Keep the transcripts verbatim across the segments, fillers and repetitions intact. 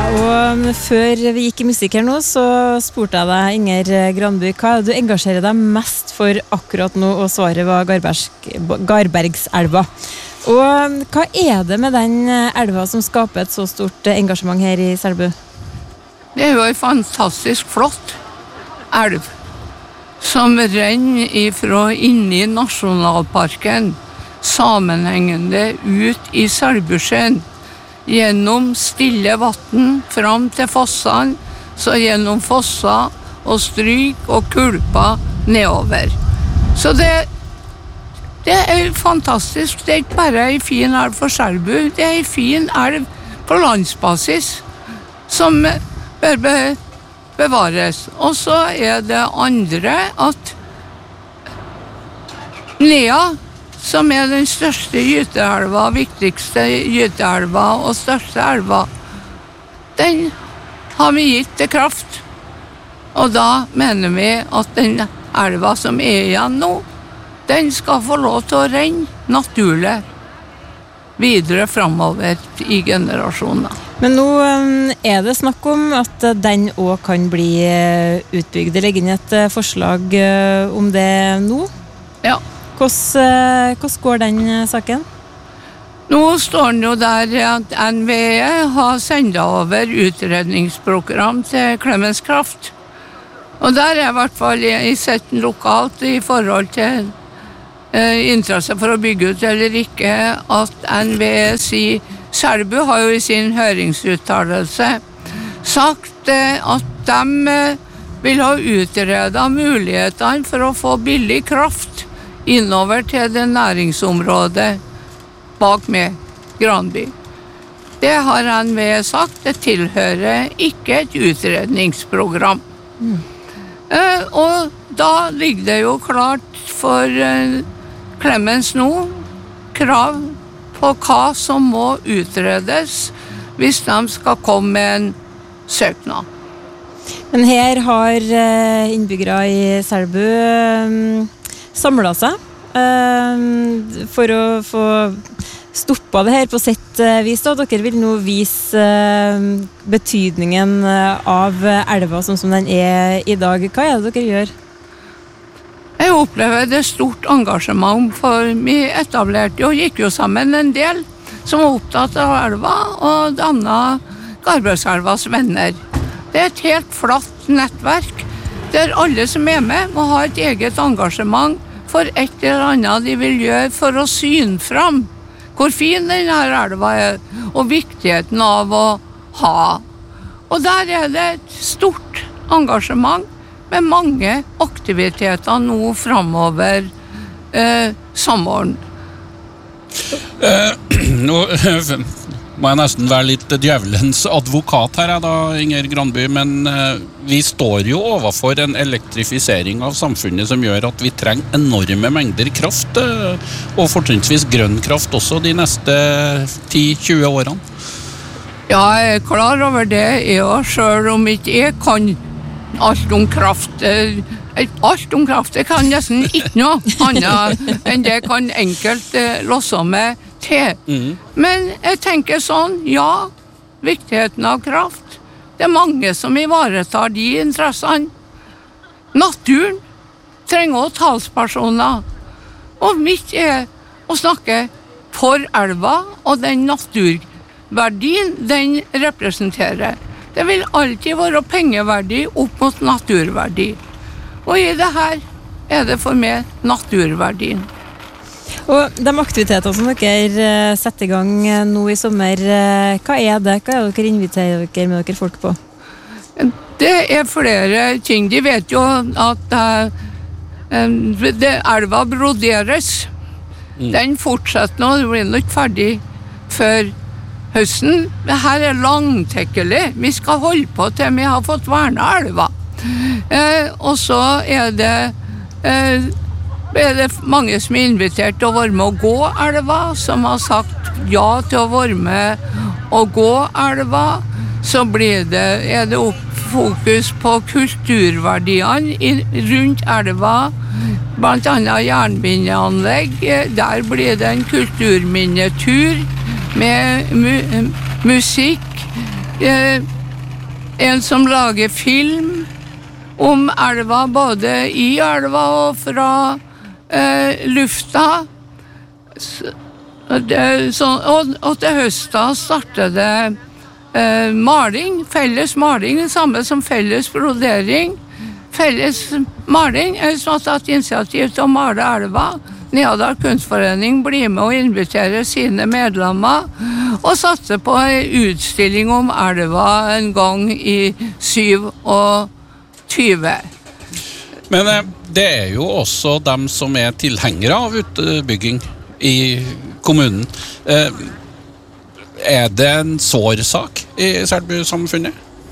Og før vi gikk i musikk her nå, så spurte jeg deg, Inger Granby, hva er det du engasjerer deg mest for akkurat nå, og svaret var Garbergsk, Garbergselva. Og hva er det med den elva som skaper et så stort engasjement her i Selbu? Det er jo en fantastisk flott elv, som renner ifra inni nasjonalparken, sammenhengende ut i Selbusjøen, gjennom stille vatten, fram til fossene, så gjennom fosser og stryk og kulper nedover. Så det, det er fantastisk. Det er ikke bare en fin elv for Selbu, det er en fin elv på landsbasis, som bør be, bevares. Og så er det andre at Nea, som er den største gyteelva, viktigste gyteelva og største elva, den har vi gitt til kraft. Og da mener vi at den elva som er igjen nå, den skal få lov til å renne naturlig videre fremover i generasjoner. Men nå er det snakk om at den også kan bli utbygd. Det ligger inn et forslag om det nå. Ja. Hvordan, hvordan går den saken? Nå står den jo der at N V E har sendt over utredningsprogram til Klemens Kraft. Og der er i hvert fall i sett lokalt i forhold til eh, interesse for å bygge ut eller ikke, at N V E sier, Selbu har jo i sin høringsuttalelse sagt eh, at de eh, vil ha utredet mulighetene for å få billig kraft innover til det næringsområdet bak med Granby. Det har N V E sagt, det tilhører ikke et utredningsprogram. Mm. Eh, og da ligger det jo klart for eh, Klemens nå krav på hva som må utredes hvis de skal komme med en søknad. Men her har eh, innbyggere i Selbu eh, samlet seg uh, for å få stoppet det her på sitt uh, vis. Da. Dere vil nå vise uh, betydningen av elva sånn som den er i dag. Hva er det dere gjør? Jeg opplever det stort engasjement, for vi etablerte og gikk jo sammen en del som var opptatt av elva og dannet Garbergselvas venner. Det er et helt flatt nettverk der alle som er med må ha et eget engasjement for et eller annet de vil gjøre for å syne fram hvor fin denne elva er, og viktigheten av å ha. Og der er det et stort engasjement med mange aktiviteter nå fremover eh, sommeren. Uh, nå må jeg nesten være litt djævelens advokat her da, Inger Granby, men uh, vi står jo overfor en elektrifisering av samfunnet som gjør at vi trenger enorme mengder kraft, uh, og fortrinnsvis grønn kraft også de neste ti til tjue årene. Ja, jeg er klar over det, jeg, selv om ikke jeg kan alt om kraft. Uh, alt om kraft, jeg kan nesten ikke noe annet enn det kan enkelt uh, låse med til. Mm. Men jeg tenker sånn, ja, viktigheten av kraft. Det er mange som ivaretar de interessene. Naturen trenger også talspersoner. Og mitt er å snakke for elva og den naturverdien den representerer. Det vil alltid være pengeverdi opp mot naturverdi. Og i det her er det for meg naturverdien. Og de aktivitetene som dere setter i gang nå i sommer, hva er det? Hva er det dere inviterer dere med dere folk på? Det er flere ting. De vet jo at uh, det, elva broderes. Mm. Den fortsetter nå, det blir nok ferdig før høsten. Det her er langtekkelig. Vi skal holde på til vi har fått vernet elva. Uh, og så er det... Uh, er det mange som er invitert til å være med å gå elva, som har sagt ja til å være med å gå elva. Så blir det, er det opp fokus på kulturverdiene rundt elva, blant annet jernbindeanlegg. Der blir det en kulturminnetur med mu- musikk, eh, en som lager film om elva, både i elva og fra eh, lufta. Så, det, så, og, og til høsten starter det eh, maling, felles maling, det samme som felles brodering. Felles maling er som har tatt initiativ til å male elva. Neadal kunstforening blir med og inviterer sine medlemmer og satser på en utstilling om elva en gang i syvogtyve. Men eh, det er jo også dem som er tilhengere av utbygging i kommunen. Eh, er det en sår sak i Selbu-samfunnet?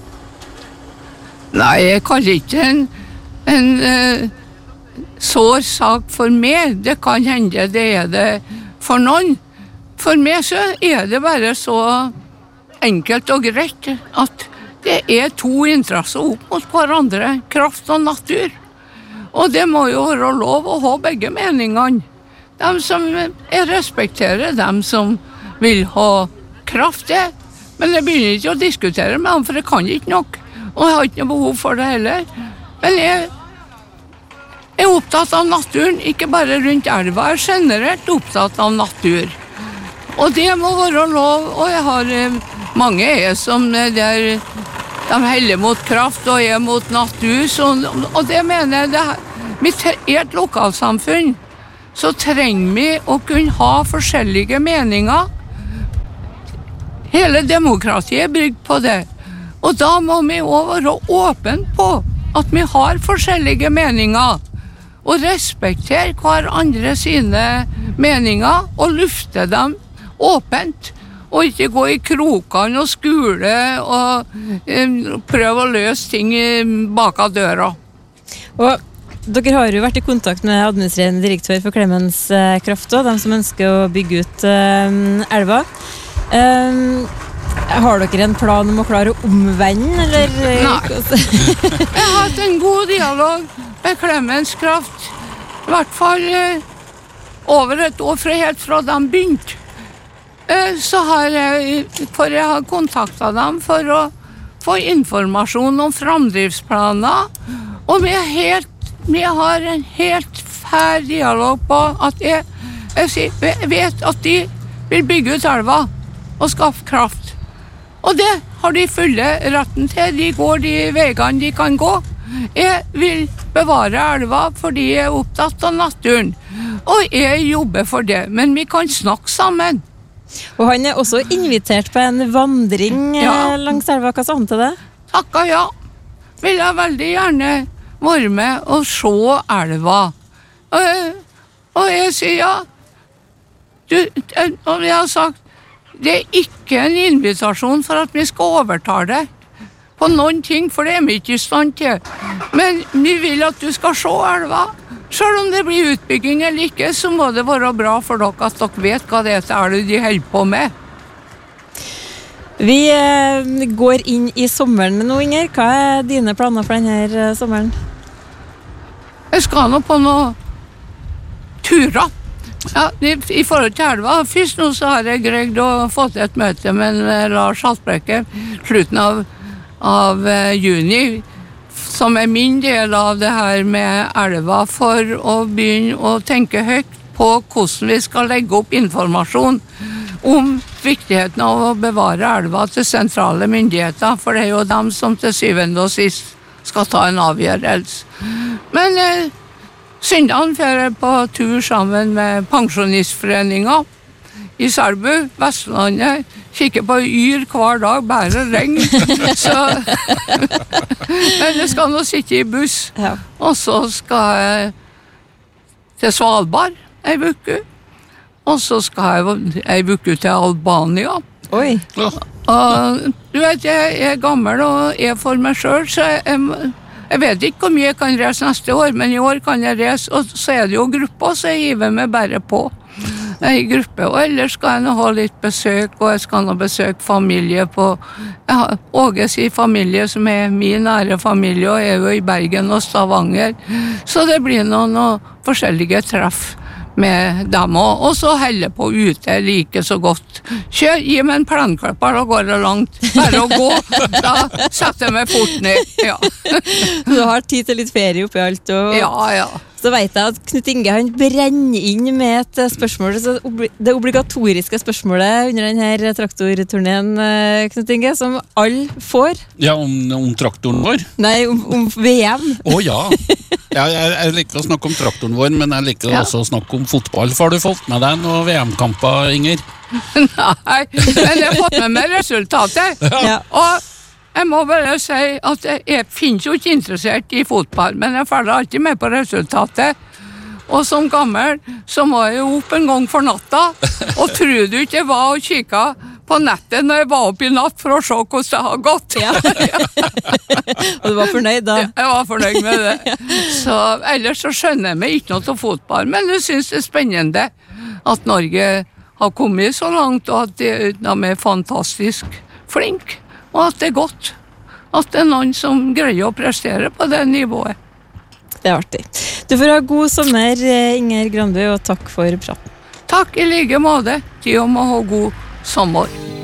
Nei, jeg kaller ikke en, en uh, sår sak for meg. Det kan hende det er det for noen. For meg så er det bare så enkelt og greit at det er to interesser opp mot hverandre, kraft og natur. Og det må jo være lov å ha begge meningene. De som, jeg respekterer dem som vil ha kraft, det. Men jeg begynner ikke å diskutere med dem, for jeg kan ikke nok. Og jeg har ikke noe behov for det heller. Men jeg er opptatt av naturen, ikke bare rundt elva. Jeg er generelt opptatt av natur. Og det må være lov, og jeg har mange er som der, de heller mot kraft og er mot natur. Så, og det mener jeg, det er, i et lokalsamfunn, så trenger vi å kunne ha forskjellige meninger. Hele demokratiet er bygd på det. Og da må vi også være åpne på at vi har forskjellige meninger, og respektere hver andre sine meninger, og lufte dem åpent, og ikke gå i krokene og skule og um, prøve å løse ting bak av døra. Og dere har jo vært i kontakt med administrerende direktør for Clemens Kraft, og de som ønsker å bygge ut um, elva. Um, har dere en plan om å klare å omvende, eller? Nei. Jeg har hatt en god dialog med Clemens Kraft, i hvert fall uh, over et år, fra helt fra de begynte. Uh, så har jeg, for jeg har kontaktet dem for å få informasjon om framdriftsplaner, og vi er helt Vi har en helt fær dialog på at jeg, jeg, jeg vet at de vil bygge ut elva og skaffe kraft. Og det har de fulle retten til. De går de veiene de kan gå. Jeg vil bevare elva fordi jeg er opptatt av naturen. Og jeg jobber for det, men vi kan snakke sammen. Og han er også invitert på en vandring ja. langs elva. Hva sa han til det? Takka ja. Vil jeg veldig gjerne være med og se elva. Og, og jeg sier ja. Du, og jeg har sagt, det er ikke en invitasjon for at vi skal overta det på noen ting, for det er vi ikke i stand til. Men vi vil at du skal se elva. Selv om det blir utbygging eller ikke, så må det være bra for dere at dere vet hva det er de holder på med. Vi eh, går inn i sommeren nå, Inger. Hva er dine planer for denne eh, sommeren? Jeg skal nå på noen turer. Ja, i, I forhold til elva. Først nå så har jeg greid å få til et møte med Lars Haltbrekke slutten av, av uh, juni, som er min del av det her med elva, for å begynne å tenke høyt på hvordan vi skal legge opp informasjon om viktigheten av å bevare elva til sentrale myndigheter, for det er jo dem som til syvende og sist skal ta en avgjørelse. Men eh, søndagen fer jeg på tur sammen med pensjonistforeningen i Selbu, Vestlandet, kikker på yr hver dag, bare regn. Så, men jeg skal nå sitte i buss, ja. Og så skal jeg til Svalbard, ei uke. Og så skal jeg ei uke til Albania. Oi. Ja. Og du vet, jeg er gammel og er for meg selv, så jeg, jeg vet ikke hvor mye jeg kan reise neste år, men i år kan jeg reise, og så er det jo grupper, så jeg hiver meg bare på i gruppe. Og ellers skal jeg nå ha litt besøk, og jeg skal nå besøke familie på, jeg har Åges i familie, som er min nære familie, og er jo i Bergen og Stavanger, så det blir noen, noen forskjellige treff med dem også, og så holder på ute like så godt. Kjør, gi meg en plenklipper, da går det langt. Bare å gå, da setter jeg meg fort ned. Ja. Du har tid til litt ferie oppi alt. Og Ja, ja. så vet jeg at Knut Inge han brenner inn med et eh, spørsmål, så obli- det obligatoriske spørsmålet under denne traktorturneen, eh, Knut Inge, som alle får. Ja, om, om traktoren vår. Nei, om, om V M. Å ja. Ja, jeg, jeg liker å snakke om traktoren vår, men jeg liker Ja. også å snakke om fotball. For har du fått med deg noen V M-kamper, Inger? Nei, men jeg har fått med meg resultatet. Ja. Og jeg må bare si at jeg, jeg finnes jo ikke interessert i fotball, men jeg følger alltid med på resultatet. Og som gammel så må jeg jo opp en gang for natta, og tror du ikke jeg var og kikket på nettet når jeg var oppe i natt for å se hvordan det har gått. Ja. Og du var fornøyd da? Jeg var fornøyd med det. Så ellers så skjønner jeg meg ikke noe til fotball, men jeg synes det er spennende at Norge har kommet så langt, og at de, de er fantastisk flinke, og at det er godt. At det er noen som greier å prestere på det nivået. Det er artig. Du får ha god sommer, eh, Inger Granby, og takk for praten. Takk i like måte. De må ha god sommer.